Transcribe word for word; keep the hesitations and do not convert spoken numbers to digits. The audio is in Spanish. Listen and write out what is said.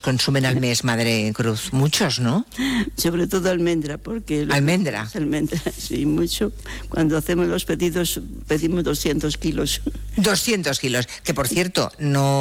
consumen al mes, Madre Cruz? Muchos, ¿no? Sobre todo almendra, porque... ¿Almendra? Almendra, sí, mucho. Cuando hacemos los pedidos, pedimos doscientos kilos. doscientos kilos, que por cierto, no...